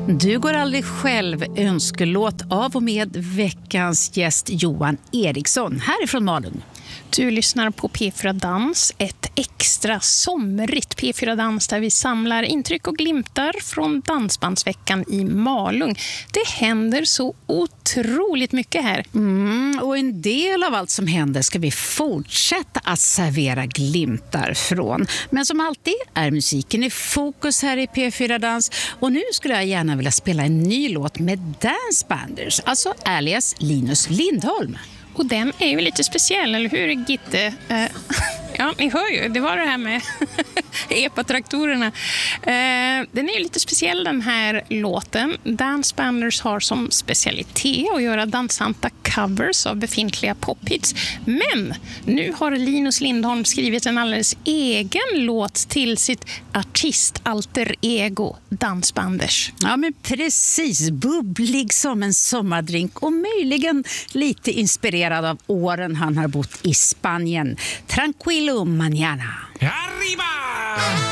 Du går aldrig själv, önskelåt av och med veckans gäst Johan Eriksson härifrån Malung. Du lyssnar på P4 Dans, ett extra somrigt P4 Dans där vi samlar intryck och glimtar från Dansbandsveckan i Malung. Det händer så otroligt mycket här. Och en del av allt som händer ska vi fortsätta att servera glimtar från. Men som alltid är musiken i fokus här i P4 Dans. Och nu skulle jag gärna vilja spela en ny låt med Dansbanders, alltså alias Linus Lindholm. Och den är ju lite speciell, eller hur Gitte? Ja, ni hör ju, det var det här med epatraktorerna. Den är ju lite speciell, den här låten. Dansbanders har som specialitet att göra dansanta covers av befintliga pophits. Men nu har Linus Lindholm skrivit en alldeles egen låt till sitt artistalter ego, Dansbanders. Ja, men precis. Bubblig som en sommardrink och möjligen lite inspirerad av åren han har bott i Spanien. Tranquilo mañana. Arriba!